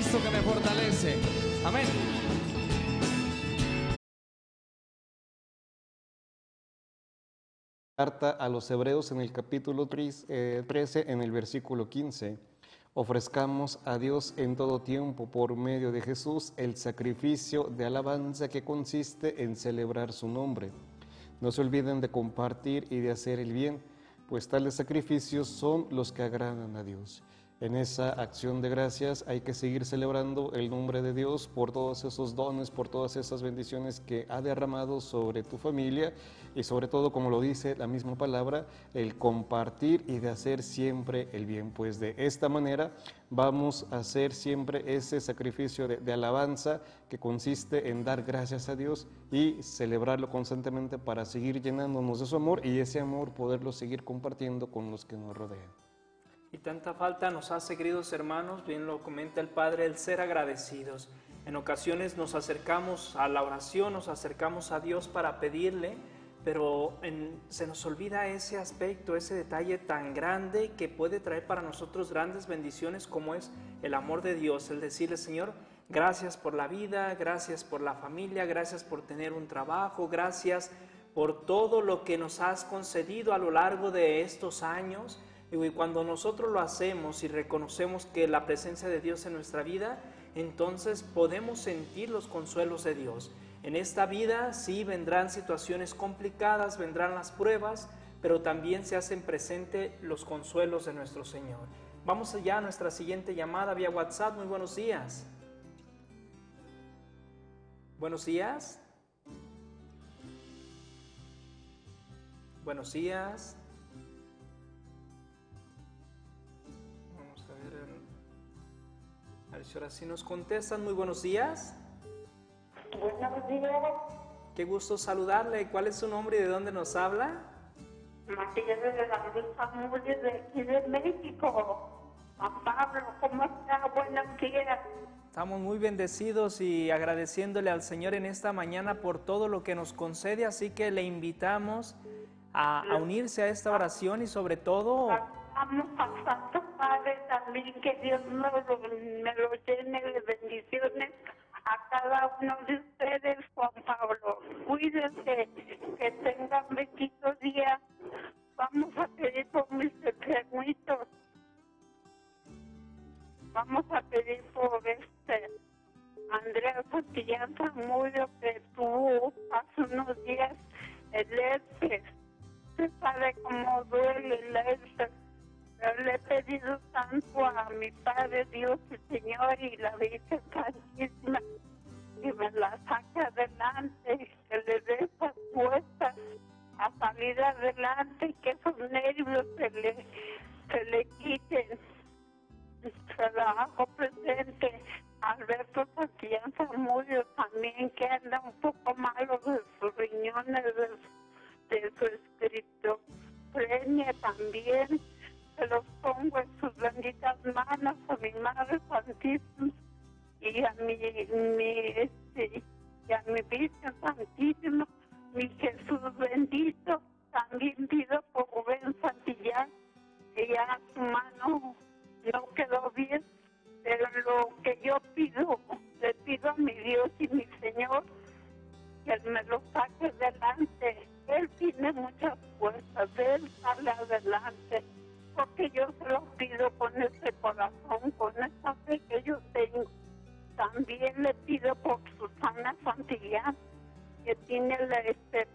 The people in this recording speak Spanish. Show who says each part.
Speaker 1: Cristo que me fortalece. Amén.
Speaker 2: Carta a los Hebreos en el capítulo 13, en el versículo 15. Ofrezcamos a Dios en todo tiempo, por medio de Jesús, el sacrificio de alabanza que consiste en celebrar su nombre. No se olviden de compartir y de hacer el bien, pues tales sacrificios son los que agradan a Dios. En esa acción de gracias hay que seguir celebrando el nombre de Dios por todos esos dones, por todas esas bendiciones que ha derramado sobre tu familia y sobre todo, como lo dice la misma palabra, el compartir y de hacer siempre el bien. Pues de esta manera vamos a hacer siempre ese sacrificio de alabanza que consiste en dar gracias a Dios y celebrarlo constantemente para seguir llenándonos de su amor y ese amor poderlo seguir compartiendo con los que nos rodean.
Speaker 3: Y tanta falta nos hace, queridos hermanos, bien lo comenta el Padre, el ser agradecidos. En ocasiones nos acercamos a la oración, nos acercamos a Dios para pedirle, pero se nos olvida ese aspecto, ese detalle tan grande que puede traer para nosotros grandes bendiciones como es el amor de Dios, el decirle, Señor, gracias por la vida, gracias por la familia, gracias por tener un trabajo, gracias por todo lo que nos has concedido a lo largo de estos años. Y cuando nosotros lo hacemos y reconocemos que la presencia de Dios en nuestra vida, entonces podemos sentir los consuelos de Dios. En esta vida sí vendrán situaciones complicadas, vendrán las pruebas, pero también se hacen presente los consuelos de nuestro Señor. Vamos allá a nuestra siguiente llamada vía WhatsApp. Muy buenos días. Buenos días. Buenos días. A ver si ahora sí nos contestan. Muy buenos días.
Speaker 4: Buenos días.
Speaker 3: Qué gusto saludarle. ¿Cuál es su nombre y de dónde nos habla?
Speaker 4: María de la Cruz Zamudio de aquí de México. Juan Pablo, ¿cómo está? Buenos días.
Speaker 3: Estamos muy bendecidos y agradeciéndole al Señor en esta mañana por todo lo que nos concede, así que le invitamos a unirse a esta oración y sobre todo...
Speaker 4: Vamos al Santo Padre también, que Dios me lo llene de bendiciones a cada uno de ustedes, Juan Pablo. Cuídense, que tengan bendito día. Vamos a pedir por mis enfermitos. Vamos a pedir por Andrea Santillán Zamudio, que tuvo hace unos días el herpes. Se sabe cómo duele el herpes. Pero le he pedido tanto a mi Padre Dios, el Señor y la Virgen Santísima, que me la saque adelante, que le dé esas fuerzas a salir adelante, que esos nervios se le quiten. Se la hago presente a Alberto Santillán Zamudio también, que anda un poco malo de sus riñones, de su esquizofrenia también. Se los pongo en sus benditas manos a mi Madre Santísima y a mi Virgen Santísima, mi Jesús bendito. También pido por Rubén Santillán, que ya su mano no quedó bien, pero lo que yo pido, le pido a mi Dios y mi Señor que Él me lo saque adelante. Él tiene muchas fuerzas, Él sale adelante, porque yo se lo pido con ese corazón, con esa fe que yo tengo. También le pido por Susana Santillán, que tiene